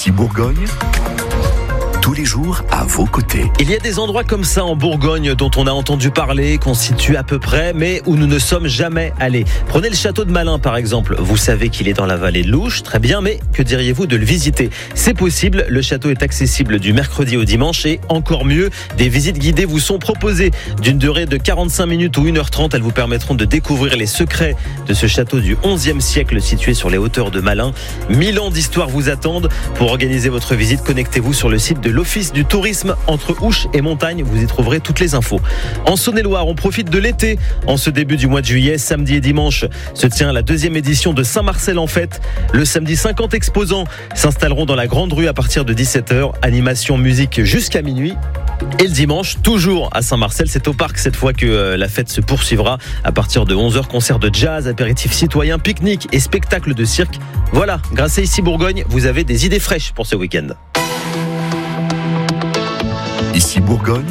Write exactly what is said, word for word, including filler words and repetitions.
Ici Bourgogne, tous les jours à vos côtés. Il y a des endroits comme ça en Bourgogne dont on a entendu parler, qu'on situe à peu près, mais où nous ne sommes jamais allés. Prenez le château de Malin par exemple. Vous savez qu'il est dans la vallée de l'Ouche, très bien, mais que diriez-vous de le visiter ? C'est possible, le château est accessible du mercredi au dimanche et encore mieux, des visites guidées vous sont proposées d'une durée de quarante-cinq minutes ou une heure trente. Elles vous permettront de découvrir les secrets de ce château du onzième siècle situé sur les hauteurs de Malin. Mille ans d'histoire vous attendent. Pour organiser votre visite, connectez-vous sur le site de l'Office du tourisme entre Ouche et Montagne. Vous y trouverez toutes les infos. En Saône-et-Loire, on profite de l'été. En ce début du mois de juillet, samedi et dimanche, se tient la deuxième édition de Saint-Marcel en fête. Le samedi, cinquante exposants s'installeront dans la grande rue à partir de dix-sept heures. Animation, musique jusqu'à minuit. Et le dimanche, toujours à Saint-Marcel, c'est au parc cette fois que la fête se poursuivra. À partir de onze heures, concert de jazz, apéritifs citoyens, pique-nique et spectacle de cirque. Voilà, grâce à Ici Bourgogne, vous avez des idées fraîches pour ce week-end. Ici Bourgogne.